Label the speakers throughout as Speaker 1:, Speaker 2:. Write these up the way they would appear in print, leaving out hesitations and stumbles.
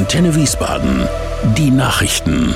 Speaker 1: Antenne Wiesbaden. Die Nachrichten.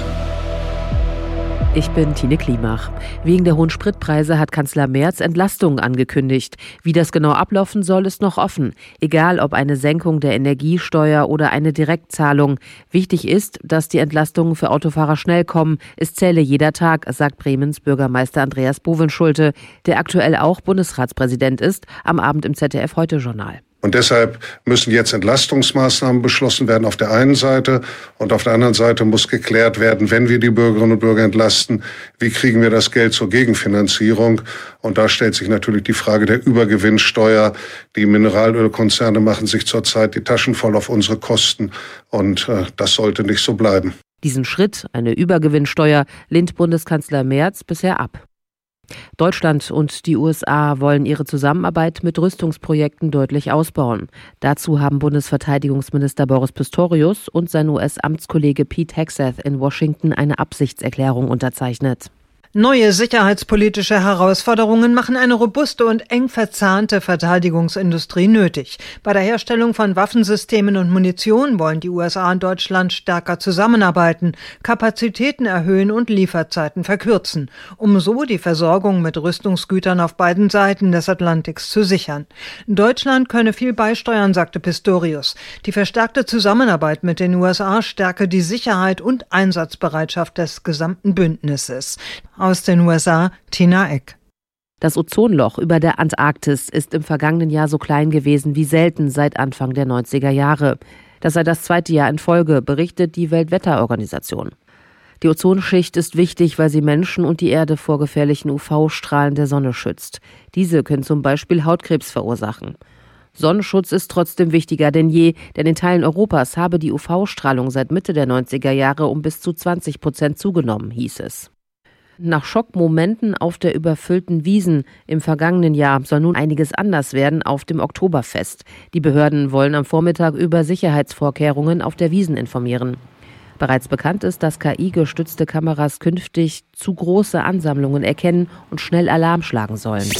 Speaker 2: Ich bin Tine Klimach. Wegen der hohen Spritpreise hat Kanzler Merz Entlastungen angekündigt. Wie das genau ablaufen soll, ist noch offen. Egal ob eine Senkung der Energiesteuer oder eine Direktzahlung. Wichtig ist, dass die Entlastungen für Autofahrer schnell kommen. Es zähle jeder Tag, sagt Bremens Bürgermeister Andreas Bovenschulte, der aktuell auch Bundesratspräsident ist, am Abend im ZDF-Heute-Journal.
Speaker 3: Und deshalb müssen jetzt Entlastungsmaßnahmen beschlossen werden auf der einen Seite. Und auf der anderen Seite muss geklärt werden, wenn wir die Bürgerinnen und Bürger entlasten, wie kriegen wir das Geld zur Gegenfinanzierung? Und da stellt sich natürlich die Frage der Übergewinnsteuer. Die Mineralölkonzerne machen sich zurzeit die Taschen voll auf unsere Kosten. Und das sollte nicht so bleiben.
Speaker 2: Diesen Schritt, eine Übergewinnsteuer, lehnt Bundeskanzler Merz bisher ab. Deutschland und die USA wollen ihre Zusammenarbeit mit Rüstungsprojekten deutlich ausbauen. Dazu haben Bundesverteidigungsminister Boris Pistorius und sein US-Amtskollege Pete Hegseth in Washington eine Absichtserklärung unterzeichnet.
Speaker 4: Neue sicherheitspolitische Herausforderungen machen eine robuste und eng verzahnte Verteidigungsindustrie nötig. Bei der Herstellung von Waffensystemen und Munition wollen die USA und Deutschland stärker zusammenarbeiten, Kapazitäten erhöhen und Lieferzeiten verkürzen, um so die Versorgung mit Rüstungsgütern auf beiden Seiten des Atlantiks zu sichern. Deutschland könne viel beisteuern, sagte Pistorius. Die verstärkte Zusammenarbeit mit den USA stärke die Sicherheit und Einsatzbereitschaft des gesamten Bündnisses. Aus den USA, Tina Eck.
Speaker 2: Das Ozonloch über der Antarktis ist im vergangenen Jahr so klein gewesen wie selten seit Anfang der 90er Jahre. Das sei das zweite Jahr in Folge, berichtet die Weltwetterorganisation. Die Ozonschicht ist wichtig, weil sie Menschen und die Erde vor gefährlichen UV-Strahlen der Sonne schützt. Diese können zum Beispiel Hautkrebs verursachen. Sonnenschutz ist trotzdem wichtiger denn je, denn in Teilen Europas habe die UV-Strahlung seit Mitte der 90er Jahre um bis zu 20% zugenommen, hieß es. Nach Schockmomenten auf der überfüllten Wiesn im vergangenen Jahr soll nun einiges anders werden auf dem Oktoberfest. Die Behörden wollen am Vormittag über Sicherheitsvorkehrungen auf der Wiesn informieren. Bereits bekannt ist, dass KI-gestützte Kameras künftig zu große Ansammlungen erkennen und schnell Alarm schlagen sollen.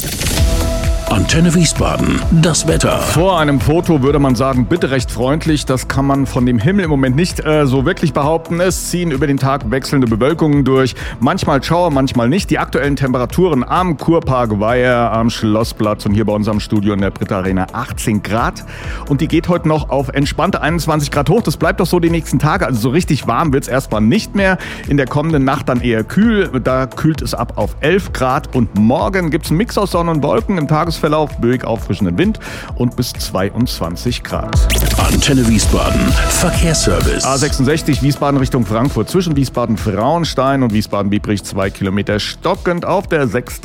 Speaker 1: Antenne Wiesbaden. Das Wetter.
Speaker 5: Vor einem Foto würde man sagen, bitte recht freundlich. Das kann man von dem Himmel im Moment nicht so wirklich behaupten. Es ziehen über den Tag wechselnde Bewölkungen durch. Manchmal Schauer, manchmal nicht. Die aktuellen Temperaturen am Kurpark Weiher, am Schlossplatz und hier bei unserem Studio in der Britta Arena 18 Grad. Und die geht heute noch auf entspannte 21 Grad hoch. Das bleibt doch so die nächsten Tage. Also so richtig warm wird es erstmal nicht mehr. In der kommenden Nacht dann eher kühl. Da kühlt es ab auf 11 Grad. Und morgen gibt es einen Mix aus Sonne und Wolken im Tagesverlauf, böig auffrischenden Wind und bis 22 Grad.
Speaker 1: Antenne Wiesbaden. Verkehrsservice.
Speaker 5: A66 Wiesbaden Richtung Frankfurt. Zwischen Wiesbaden-Frauenstein und Wiesbaden-Biebrich 2 Kilometer stockend. Auf der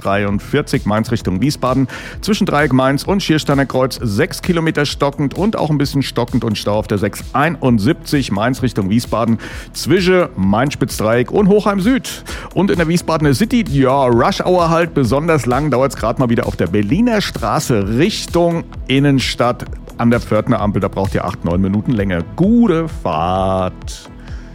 Speaker 5: 643 Mainz Richtung Wiesbaden. Zwischen Dreieck Mainz und Schiersteiner Kreuz 6 Kilometer stockend und auch ein bisschen stockend und Stau auf der 671 Mainz Richtung Wiesbaden. Zwischen Main-Spitz-Dreieck und Hochheim Süd. Und in der Wiesbadener City, ja, Rush Hour halt besonders lang. Dauert es gerade mal wieder auf der Berliner Straße Richtung Innenstadt an der Pförtner Ampel. Da braucht ihr 8-9 Minuten länger. Gute Fahrt.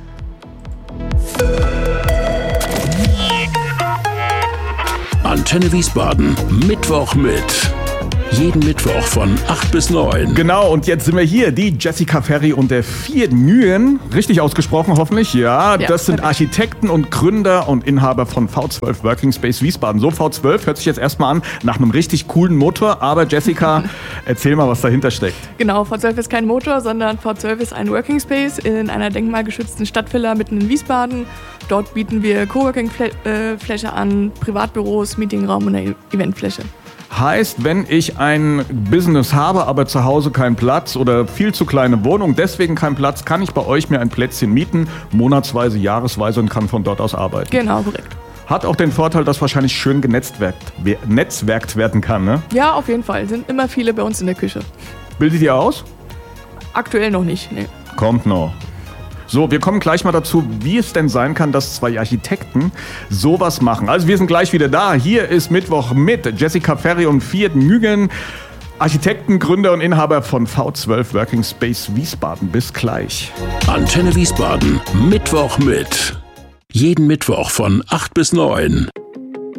Speaker 1: Antenne Wiesbaden. Mittwoch mit. Jeden Mittwoch von 8 bis 9.
Speaker 5: Genau, und jetzt sind wir hier. Die Jessica Ferry und der Fiat Nguyen. Richtig ausgesprochen, hoffentlich. Ja, das sind Architekten und Gründer und Inhaber von V12 Working Space Wiesbaden. So, V12 hört sich jetzt erstmal an nach einem richtig coolen Motor. Aber Jessica, erzähl mal, was dahinter steckt.
Speaker 6: Genau, V12 ist kein Motor, sondern V12 ist ein Working Space in einer denkmalgeschützten Stadtvilla mitten in Wiesbaden. Dort bieten wir Coworking-Fläche an, Privatbüros, Meetingraum und eine Eventfläche.
Speaker 5: Heißt, wenn ich ein Business habe, aber zu Hause keinen Platz oder viel zu kleine Wohnung, deswegen keinen Platz, kann ich bei euch mir ein Plätzchen mieten, monatsweise, jahresweise und kann von dort aus arbeiten.
Speaker 6: Genau, korrekt.
Speaker 5: Hat auch den Vorteil, dass wahrscheinlich schön genetzwerkt werden kann, ne?
Speaker 6: Ja, auf jeden Fall. Sind immer viele bei uns in der Küche.
Speaker 5: Bildet ihr aus?
Speaker 6: Aktuell noch nicht, nee.
Speaker 5: Kommt noch. So, wir kommen gleich mal dazu, wie es denn sein kann, dass zwei Architekten sowas machen. Also wir sind gleich wieder da. Hier ist Mittwoch mit Jessica Ferry und Fiat Nguyen, Architekten, Gründer und Inhaber von V12 Working Space Wiesbaden. Bis gleich.
Speaker 1: Antenne Wiesbaden. Mittwoch mit. Jeden Mittwoch von 8 bis 9.